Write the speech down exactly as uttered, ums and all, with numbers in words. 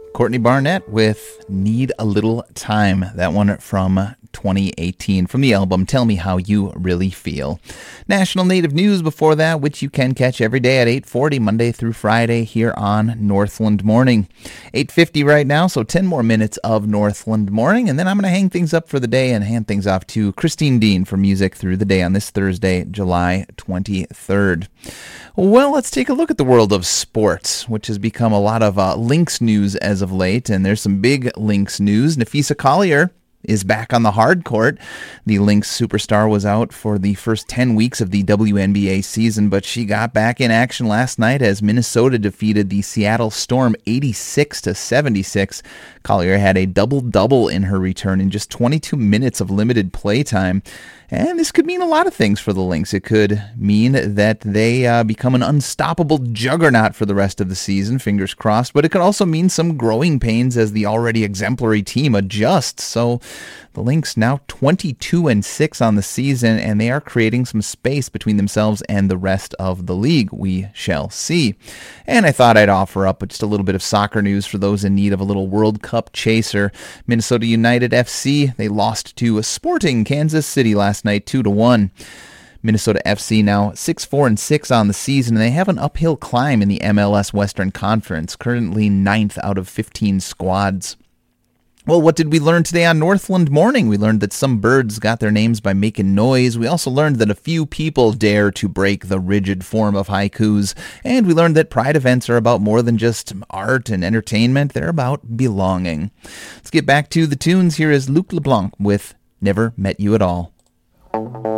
Courtney Barnett with Need a Little Time. That one from twenty eighteen from the album Tell Me How You Really Feel. National Native News before that, which you can catch every day at eight forty, Monday through Friday here on Northland Morning. eight fifty right now, so ten more minutes of Northland Morning, and then I'm going to hang things up for the day and hand things off to Christine Dean for music through the day on this Thursday, July twenty-third. Well, let's take a look at the world of sports, which has become a lot of uh, Lynx news as of late, and there's some big Lynx news. Napheesa Collier is back on the hard court. The Lynx superstar was out for the first ten weeks of the W N B A season, but she got back in action last night as Minnesota defeated the Seattle Storm eighty-six to seventy-six. Collier had a double-double in her return in just twenty-two minutes of limited play time. And this could mean a lot of things for the Lynx. It could mean that they uh, become an unstoppable juggernaut for the rest of the season, fingers crossed. But it could also mean some growing pains as the already exemplary team adjusts. So the Lynx now twenty-two and six on the season, and they are creating some space between themselves and the rest of the league. We shall see. And I thought I'd offer up just a little bit of soccer news for those in need of a little World Cup chaser. Minnesota United F C, they lost to Sporting Kansas City last night, two to one. Minnesota F C now six four and six on the season, and they have an uphill climb in the M L S Western Conference, currently ninth out of fifteen squads. Well, what did we learn today on Northland Morning? We learned that some birds got their names by making noise. We also learned that a few people dare to break the rigid form of haikus. And we learned that Pride events are about more than just art and entertainment. They're about belonging. Let's get back to the tunes. Here is Luc LeBlanc with Never Met You at All.